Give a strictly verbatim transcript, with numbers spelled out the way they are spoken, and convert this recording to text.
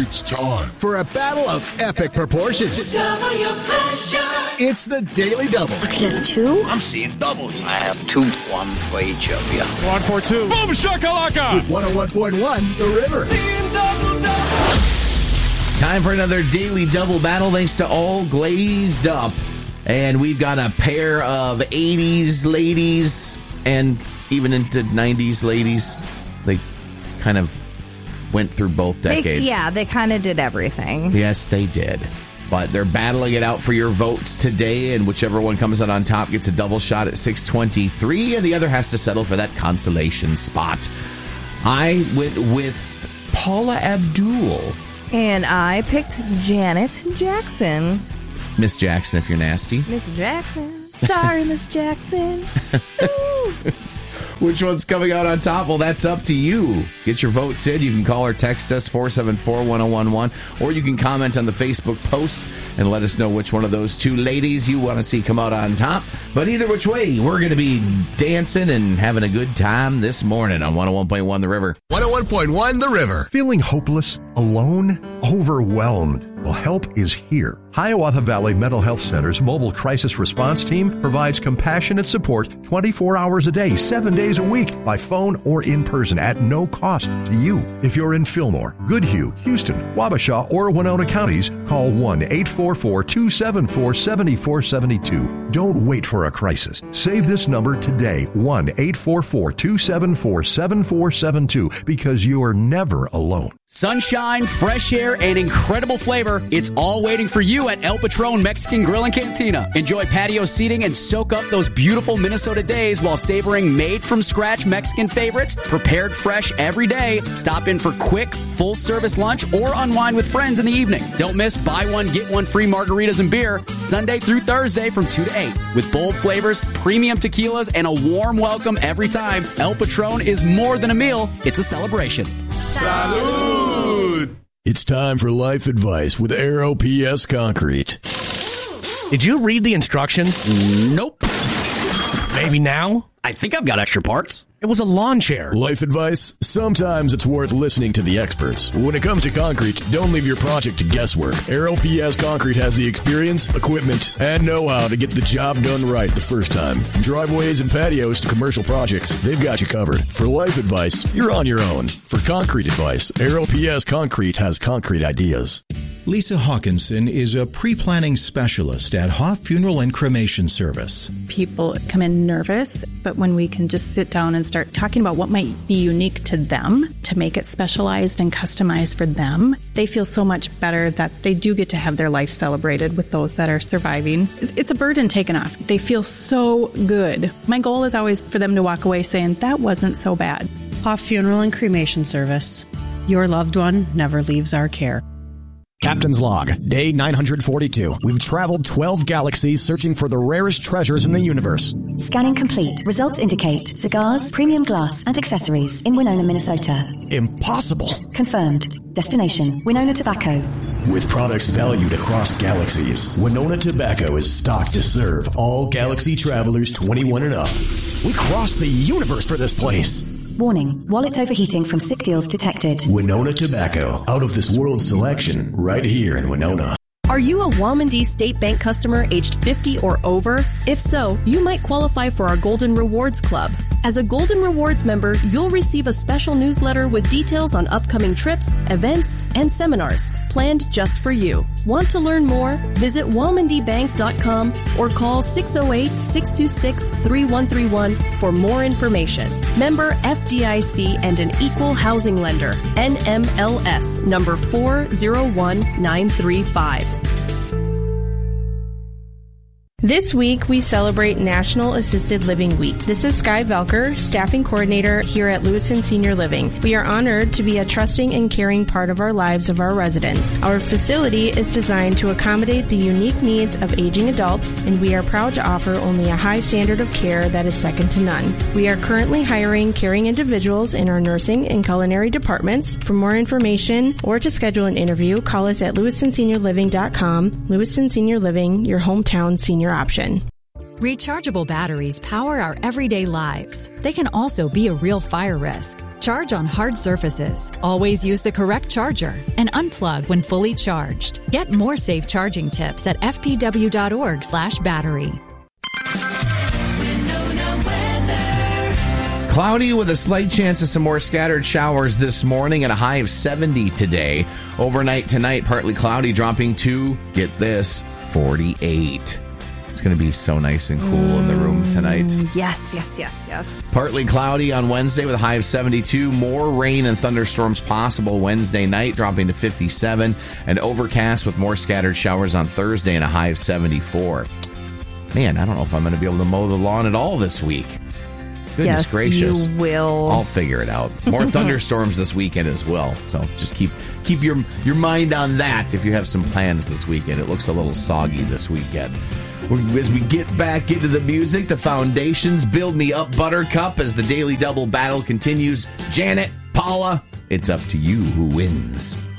It's time for a battle of epic proportions. Double your pleasure. It's the Daily Double. I could have two. I'm seeing double. I have two. One for each of you. One for two. Boom shakalaka. With one oh one point one, The River. Double, double. Time for another Daily Double battle, thanks to All Glazed Up. And we've got a pair of eighties ladies and even into nineties ladies. They kind of went through both decades. They, yeah, they kind of did everything. Yes, they did. But they're battling it out for your votes today, and whichever one comes out on top gets a double shot at six twenty-three, and the other has to settle for that consolation spot. I went with Paula Abdul. And I picked Janet Jackson. Miss Jackson, if you're nasty. Miss Jackson. Sorry, Miss Jackson. Ooh. Which one's coming out on top? Well, that's up to you. Get your votes in. You can call or text us, four seven four, one oh one one, or you can comment on the Facebook post and let us know which one of those two ladies you want to see come out on top. But either which way, we're going to be dancing and having a good time this morning on one oh one point one The River. one oh one point one The River. Feeling hopeless, alone, overwhelmed? Well, help is here. Hiawatha Valley Mental Health Center's mobile crisis response team provides compassionate support twenty-four hours a day, seven days a week, by phone or in person at no cost to you. If you're in Fillmore, Goodhue, Houston, Wabasha, or Winona counties, call one eight four four, two seven four, seven four seven two. Don't wait for a crisis. Save this number today, one eight four four, two seven four, seven four seven two, because you are never alone. Sunshine, fresh air, and incredible flavor. It's all waiting for you at El Patron Mexican Grill and Cantina. Enjoy patio seating and soak up those beautiful Minnesota days while savoring made-from-scratch Mexican favorites, prepared fresh every day. Stop in for quick, full-service lunch or unwind with friends in the evening. Don't miss buy one, get one free margaritas and beer Sunday through Thursday from two to eight. With bold flavors, premium tequilas, and a warm welcome every time, El Patron is more than a meal. It's a celebration. Salud! It's time for life advice with Aero P S Concrete. Did you read the instructions? Nope. Maybe now? I think I've got extra parts. It was a lawn chair. Life advice? Sometimes it's worth listening to the experts. When it comes to concrete, don't leave your project to guesswork. Aero P S Concrete has the experience, equipment, and know-how to get the job done right the first time. From driveways and patios to commercial projects, they've got you covered. For life advice, you're on your own. For concrete advice, Aero P S Concrete has concrete ideas. Lisa Hawkinson is a pre-planning specialist at Hoff Funeral and Cremation Service. People come in nervous, but when we can just sit down and start talking about what might be unique to them to make it specialized and customized for them, they feel so much better that they do get to have their life celebrated with those that are surviving. It's, it's a burden taken off. They feel so good. My goal is always for them to walk away saying, that wasn't so bad. Hoff Funeral and Cremation Service. Your loved one never leaves our care. Captain's Log, day nine hundred forty-two. We've traveled twelve galaxies searching for the rarest treasures in the universe. Scanning complete. Results indicate cigars, premium glass, and accessories in Winona, Minnesota. Impossible. Confirmed. Destination, Winona Tobacco. With products valued across galaxies, Winona Tobacco is stocked to serve all galaxy travelers twenty-one and up. We crossed the universe for this place. Warning, wallet overheating from sick deals detected. Winona Tobacco, out of this world selection, right here in Winona. Are you a Walmandee State Bank customer aged fifty or over? If so, you might qualify for our Golden Rewards Club. As a Golden Rewards member, you'll receive a special newsletter with details on upcoming trips, events, and seminars planned just for you. Want to learn more? Visit walmandee bank dot com or call six oh eight, six two six, three one three one for more information. Member F D I C and an equal housing lender. N M L S number four zero one nine three five. This week, we celebrate National Assisted Living Week. This is Sky Velker, Staffing Coordinator here at Lewiston Senior Living. We are honored to be a trusting and caring part of our lives of our residents. Our facility is designed to accommodate the unique needs of aging adults, and we are proud to offer only a high standard of care that is second to none. We are currently hiring caring individuals in our nursing and culinary departments. For more information or to schedule an interview, call us at lewiston senior living dot com. Lewiston Senior Living, your hometown senior option. Rechargeable batteries power our everyday lives. They can also be a real fire risk. charge on hard surfaces. Always use the correct charger and unplug when fully charged. Get more safe charging tips at f p w dot org slash battery. Cloudy with a slight chance of some more scattered showers this morning and a high of seventy today. Overnight tonight, partly cloudy, dropping to, get this, forty-eight. It's going to be so nice and cool in the room tonight. Yes, yes, yes, yes. Partly cloudy on Wednesday with a high of seventy-two. More rain and thunderstorms possible Wednesday night, dropping to fifty-seven. And overcast with more scattered showers on Thursday and a high of seventy-four. Man, I don't know if I'm going to be able to mow the lawn at all this week. Goodness yes, gracious. you will. I'll figure it out. More thunderstorms this weekend as well. So just keep keep your your mind on that if you have some plans this weekend. It looks a little soggy this weekend. As we get back into the music, the Foundations, Build Me Up Buttercup, as the Daily Double battle continues. Janet, Paula, it's up to you who wins.